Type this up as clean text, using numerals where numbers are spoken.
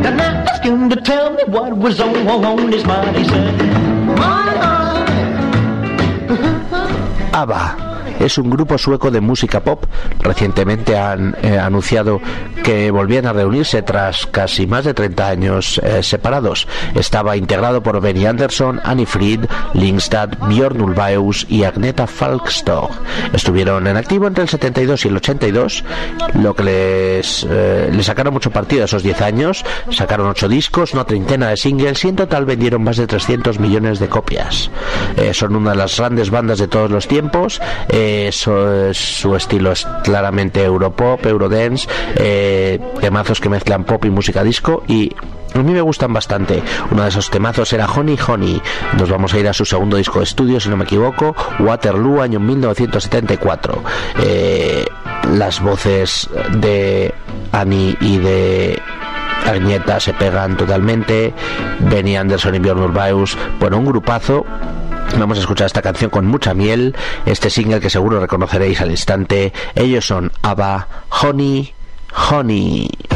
And I asked him to tell me what was on his mind. He said, ABBA es un grupo sueco de música pop. Recientemente han anunciado que volvían a reunirse tras casi más de 30 años separados. Estaba integrado por Benny Andersson, Annie Fried, Lindstad, Björn Ulvaeus y Agneta Falkskog. Estuvieron en activo entre el 72 y el 82, lo que les sacaron mucho partido a esos 10 años. Sacaron 8 discos, una treintena de singles y en total vendieron más de 300 millones de copias. Son una de las grandes bandas de todos los tiempos. Su estilo es claramente europop, eurodance, temazos que mezclan pop y música disco, y a mí me gustan bastante. Uno de esos temazos era Honey Honey. Nos vamos a ir a su segundo disco de estudio, si no me equivoco, Waterloo, año 1974. Las voces de Annie y de Agneta se pegan totalmente. Benny Andersson y Björn Ulvaeus, bueno, un grupazo. Vamos a escuchar esta canción con mucha miel, este single que seguro reconoceréis al instante. Ellos son ABBA, Honey Honey.